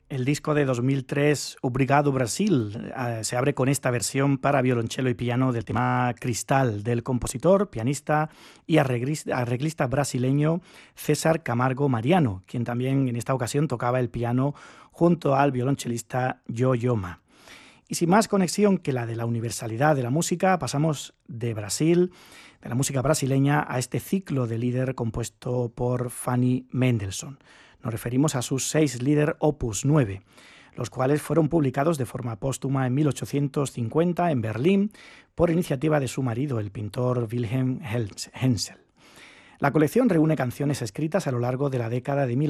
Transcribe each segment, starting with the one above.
El disco de 2003, Obrigado Brasil, se abre con esta versión para violonchelo y piano del tema Cristal del compositor, pianista y arreglista brasileño César Camargo Mariano, quien también en esta ocasión tocaba el piano junto al violonchelista Yo-Yo Ma. Y sin más conexión que la de la universalidad de la música, pasamos de Brasil, de la música brasileña, a este ciclo de Lieder compuesto por Fanny Mendelssohn. Nos referimos a sus 6 Lieder Opus 9, los cuales fueron publicados de forma póstuma en 1850 en Berlín por iniciativa de su marido, el pintor Wilhelm Hensel. La colección reúne canciones escritas a lo largo de la década de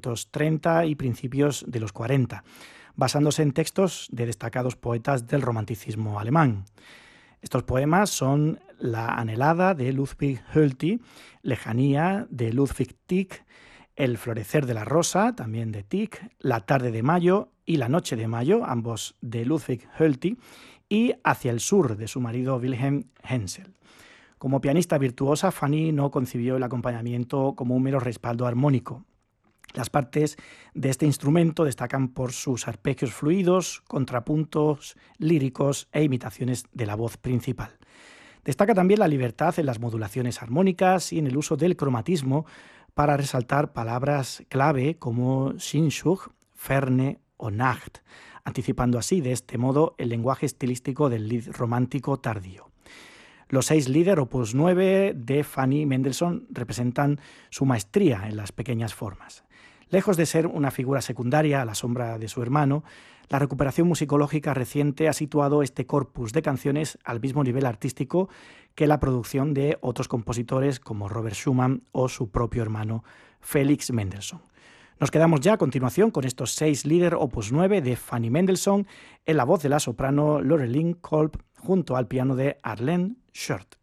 1830 y principios de los 40, basándose en textos de destacados poetas del romanticismo alemán. Estos poemas son La anhelada de Ludwig Hölty, Lejanía de Ludwig Tieck, El florecer de la rosa, también de Tieck, La tarde de mayo y La noche de mayo, ambos de Ludwig Hölty, y Hacia el sur, de su marido Wilhelm Hensel. Como pianista virtuosa, Fanny no concibió el acompañamiento como un mero respaldo armónico. Las partes de este instrumento destacan por sus arpegios fluidos, contrapuntos líricos e imitaciones de la voz principal. Destaca también la libertad en las modulaciones armónicas y en el uso del cromatismo para resaltar palabras clave como Sehnsucht, Ferne o Nacht, anticipando así de este modo el lenguaje estilístico del Lied romántico tardío. Los 6 Lieder Opus 9 de Fanny Mendelssohn representan su maestría en las pequeñas formas. Lejos de ser una figura secundaria a la sombra de su hermano, la recuperación musicológica reciente ha situado este corpus de canciones al mismo nivel artístico que la producción de otros compositores como Robert Schumann o su propio hermano Felix Mendelssohn. Nos quedamos ya a continuación con estos 6 Lieder Opus 9 de Fanny Mendelssohn en la voz de la soprano Laureline Kolb junto al piano de Arlene Short.